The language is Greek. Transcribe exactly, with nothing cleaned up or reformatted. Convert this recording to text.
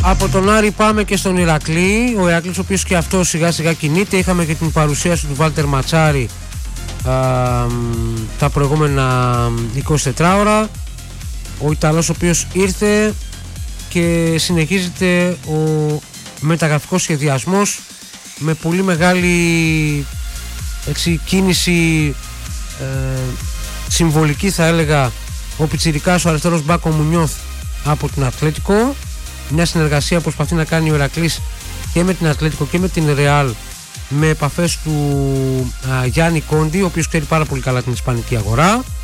Από τον Άρη πάμε και στον Ηρακλή. Ο Ηρακλής, ο οποίος και αυτό σιγά σιγά κινείται. Είχαμε και την παρουσίαση του Βάλτερ Ματσάρη α, τα προηγούμενα εικοσιτέσσερις ώρα. Ο Ιταλός, ο οποίος ήρθε και συνεχίζεται ο μεταγραφικός σχεδιασμός με πολύ μεγάλη έτσι, κίνηση ε, συμβολική, θα έλεγα, ο πιτσιρικάς, ο αριστερός μπακ, ο Μουνιώθ από την Ατλέτικο. Μια συνεργασία που προσπαθεί να κάνει ο Ηρακλής και με την Ατλέτικο και με την Ρεάλ, με επαφές του α, Γιάννη Κόντι, ο οποίος ξέρει πάρα πολύ καλά την ισπανική αγορά.